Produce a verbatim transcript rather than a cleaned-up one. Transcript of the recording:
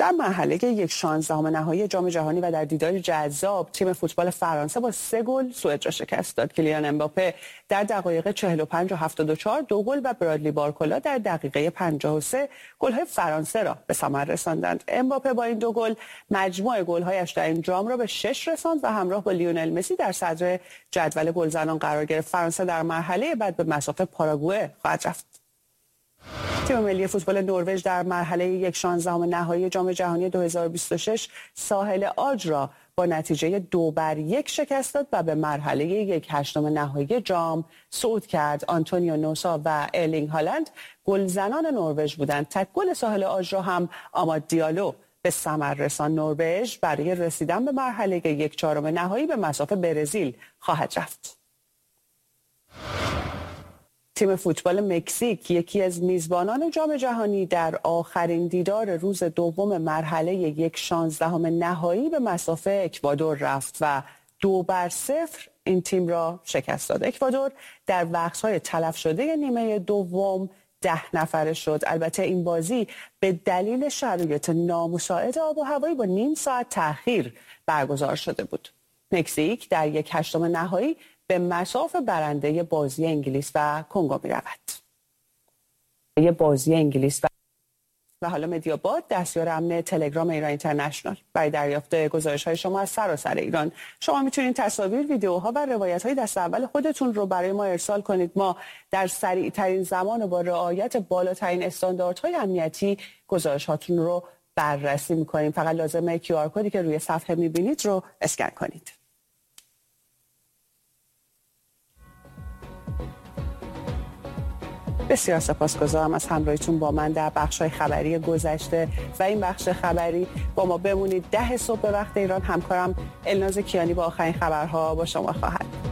در مرحله یک شانزدهم نهایی جام جهانی و در دیداری جذاب تیم فوتبال فرانسه با سه گل سوئد را شکست داد. کیلیان امباپه در دقایق چهل و پنج و هفتاد و چهار دو گل و برادلی بارکولا در دقیقه پنجاه و سه گل‌های فرانسه را به ثمر رساندند. امباپه با این دو گل مجموع گل‌هایش در این جام را به شش رساند و همراه با لیونل مسی در صدر جدول گلزنان قرار گرفت. فرانسه در مرحله بعد به مسافت پاراگوئه خواهد رفت. تیم ملی فوتبال نروژ در مرحله یک شانزدهم نهایی جام جهانی دو هزار و بیست و شش ساحل عاج را با نتیجه دو بر یک شکست داد و به مرحله یک هشتم نهایی جام صعود کرد. آنتونیو نوسا و ارلینگ هالند گلزنان نروژ بودند. تک گل ساحل عاج را هم آماد دیالو به ثمر رساند. نروژ برای رسیدن به مرحله یک چهارم نهایی به مسافت برزیل خواهد رفت. تیم فوتبال مکزیک یکی از میزبانان جام جهانی در آخرین دیدار روز دوم مرحله یک شانزدهم نهایی به مسافه اکوادور رفت و دو بر صفر این تیم را شکست داد. اکوادور در وقت‌های تلف شده نیمه دوم ده نفره شد. البته این بازی به دلیل شرایط نامساعد آب و هوایی با نیم ساعت تأخیر برگزار شده بود. مکزیک در یک هشتم نهایی به مصاف برنده بازی انگلیس و کنگو می رود. یه بازی انگلیس و و حالا مدیاباد دستیار امن تلگرام ایران اینترنشنال برای دریافت گزارش های شما از سراسر ایران. شما میتونید تصاویر، ویدیوها و روایت های دست اول خودتون رو برای ما ارسال کنید. ما در سریع ترین زمان و با رعایت بالاترین استانداردهای امنیتی گزارش هاتون رو بررسی میکنیم. فقط لازمه کیو آر کدی که روی صفحه میبینید رو اسکن کنید. بسیار سپاسگزارم از همراهیتون با من در بخش‌های خبری گذشته و این بخش خبری. با ما بمونید. ده صبح به وقت ایران همکارم الناز کیانی با آخرین خبرها با شما خواهد.